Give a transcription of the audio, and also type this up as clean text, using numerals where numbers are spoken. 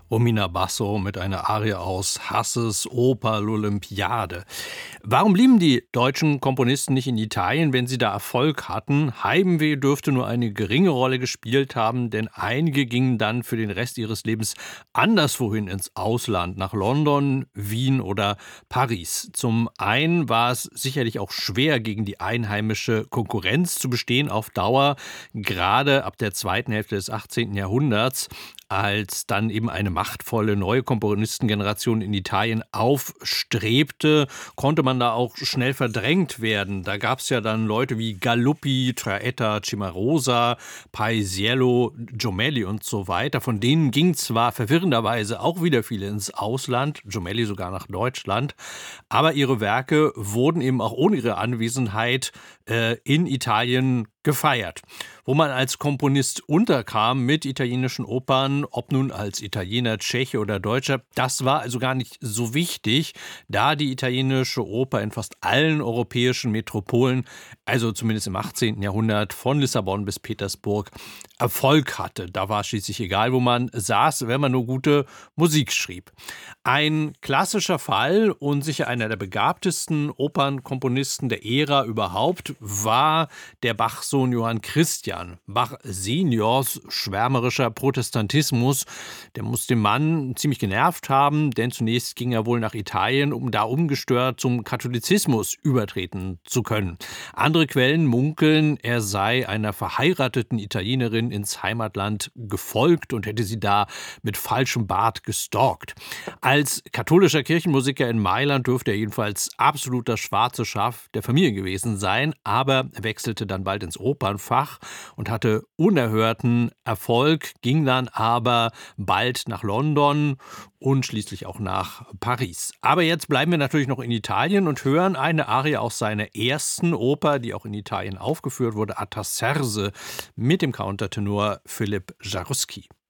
Romina Basso mit einer Arie aus Hasses Oper L'Olympiade. Warum blieben die deutschen Komponisten nicht in Italien, wenn sie da Erfolg hatten? Heimweh dürfte nur eine geringe Rolle gespielt haben, denn einige gingen dann für den Rest ihres Lebens anderswohin ins Ausland, nach London, Wien oder Paris. Zum einen war es sicherlich auch schwer, gegen die einheimische Konkurrenz zu bestehen auf Dauer, gerade ab der zweiten Hälfte des 18. Jahrhunderts, als dann eben eine machtvolle neue Komponistengeneration in Italien aufstrebte, konnte man da auch schnell verdrängt werden. Da gab es ja dann Leute wie Galuppi, Traetta, Cimarosa, Paisiello, Jommelli und so weiter. Von denen ging zwar verwirrenderweise auch wieder viele ins Ausland, Jommelli sogar nach Deutschland, aber ihre Werke wurden eben auch ohne ihre Anwesenheit in Italien gefeiert. Wo man als Komponist unterkam mit italienischen Opern, ob nun als Italiener, Tscheche oder Deutscher, das war also gar nicht so wichtig, da die italienische Oper in fast allen europäischen Metropolen, also zumindest im 18. Jahrhundert, von Lissabon bis Petersburg, Erfolg hatte. Da war schließlich egal, wo man saß, wenn man nur gute Musik schrieb. Ein klassischer Fall und sicher einer der begabtesten Opernkomponisten der Ära überhaupt war der Bach-Sohn Johann Christian. Bach Seniors schwärmerischer Protestantismus, der muss den Mann ziemlich genervt haben, denn zunächst ging er wohl nach Italien, um da ungestört zum Katholizismus übertreten zu können. Andere Quellen munkeln, er sei einer verheirateten Italienerin ins Heimatland gefolgt und hätte sie da mit falschem Bart gestalkt. Als katholischer Kirchenmusiker in Mailand dürfte er jedenfalls absolut das schwarze Schaf der Familie gewesen sein, aber er wechselte dann bald ins Opernfach und hatte unerhörten Erfolg, ging dann aber bald nach London und schließlich auch nach Paris. Aber jetzt bleiben wir natürlich noch in Italien und hören eine Arie aus seiner ersten Oper, die auch in Italien aufgeführt wurde, Artaserse, mit dem Countertenor Philipp Jaruski.